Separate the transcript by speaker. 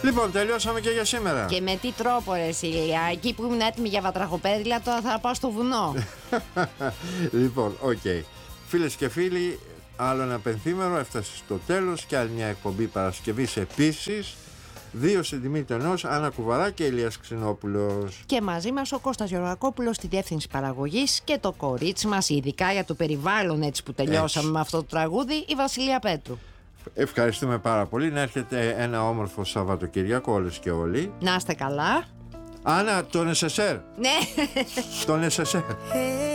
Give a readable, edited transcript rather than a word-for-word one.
Speaker 1: Λοιπόν, τελειώσαμε και για σήμερα.
Speaker 2: Και με τι τρόπο, ρε εσύ? Εκεί που ήμουν έτοιμη για βατραχοπέδιλα, τώρα θα πάω στο βουνό.
Speaker 1: Λοιπόν, οκ. Φίλες και φίλοι, άλλο ένα πενθήμερο έφτασε στο τέλος και άλλη μια εκπομπή Παρασκευής επίσης. 2 στην τιμή του ενός, Άννα Κουβαρά και Ηλίας Ξινόπουλος.
Speaker 2: Και μαζί μας ο Κώστας Γεωργακόπουλος στη διεύθυνση παραγωγής και το κορίτσι μας, ειδικά για το περιβάλλον, έτσι που τελειώσαμε με αυτό το τραγούδι, η Βασιλεία Πέτρου.
Speaker 1: Ευχαριστούμε πάρα πολύ. Να έρχεται ένα όμορφο Σαββατοκυριακό όλες και όλοι.
Speaker 2: Να είστε καλά.
Speaker 1: Άννα, τον SSR.
Speaker 2: Ναι.
Speaker 1: Τον SSR.